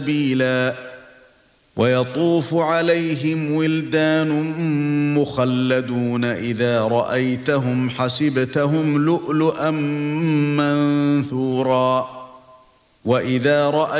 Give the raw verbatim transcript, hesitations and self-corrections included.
سبيلا ويطوف عليهم ولدان مخلدون إذا رأيتهم حسبتهم لؤلؤا منثورا وإذا رأيتهم